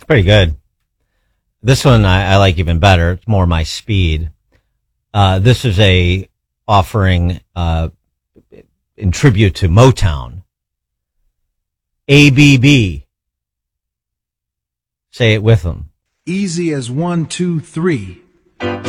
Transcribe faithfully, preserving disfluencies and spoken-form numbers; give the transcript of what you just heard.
pretty good. This one I, I like even better. It's more my speed. Uh, this is a offering uh, in tribute to Motown. A B B. Say it with them. Easy as one, two, three.